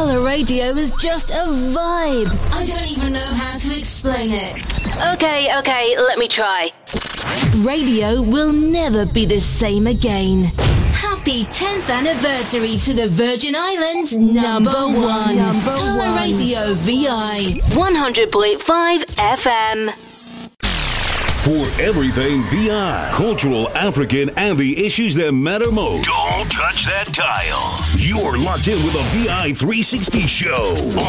Solar Radio is just a vibe. I don't even know how to explain it. Okay, let me try. Radio will never be the same again. Happy 10th anniversary to the Virgin Islands number one. Solar Radio VI 100.5 FM. For everything VI, cultural, African, and the issues that matter most. Don't touch that dial. You're locked in with a VI 360 show